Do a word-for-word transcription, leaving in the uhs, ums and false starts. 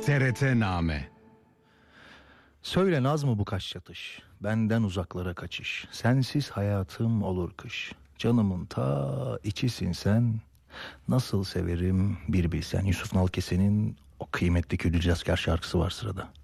T R T Name. Söyle naz mı bu kaş yatış, benden uzaklara kaçış, sensiz hayatım olur kış, canımın ta içisin sen, nasıl severim bir bilsen. Yusuf Nalkese'nin o kıymetli Külücü Asker şarkısı var sırada.